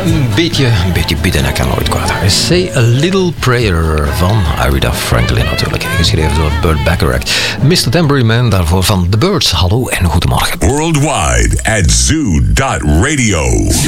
Een beetje bidden, dat kan nooit kwaad. Say a Little Prayer van Aretha Franklin natuurlijk. Geschreven door Burt Bacharach. Mr. Tambourine Man daarvoor van The Birds. Hallo en goedemorgen. Worldwide at zoo.radio.